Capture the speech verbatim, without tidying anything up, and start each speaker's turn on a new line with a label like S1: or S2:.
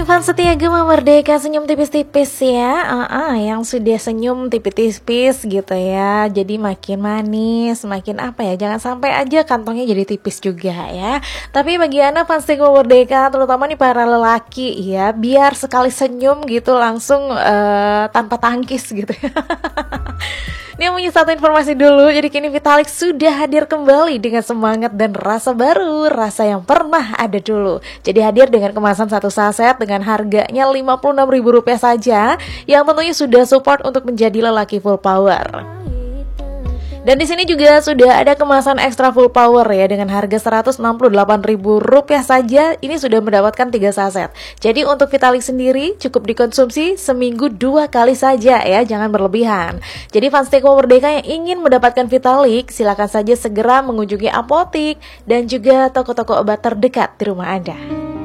S1: fans setia Gema Merdeka senyum tipis-tipis ya, uh -uh, yang sudah senyum tipis-tipis gitu ya, jadi makin manis, makin apa ya, jangan sampai aja kantongnya jadi tipis juga ya. Tapi bagi anda fans Gema Merdeka, terutama nih para lelaki ya, biar sekali senyum gitu langsung uh, tanpa tangkis gitu ya. Ini punya satu informasi dulu, jadi kini Vitalix sudah hadir kembali dengan semangat dan rasa baru, rasa yang pernah ada dulu. Jadi hadir dengan kemasan satu saset dengan harganya lima puluh enam ribu rupiah saja, yang tentunya sudah support untuk menjadi lelaki full power. Dan di sini juga sudah ada kemasan extra full power ya dengan harga seratus enam puluh delapan ribu rupiah saja. Ini sudah mendapatkan tiga saset. Jadi untuk Vitalix sendiri cukup dikonsumsi seminggu dua kali saja ya, jangan berlebihan. Jadi fans Gema Merdeka yang ingin mendapatkan Vitalix, silakan saja segera mengunjungi apotik dan juga toko-toko obat terdekat di rumah Anda.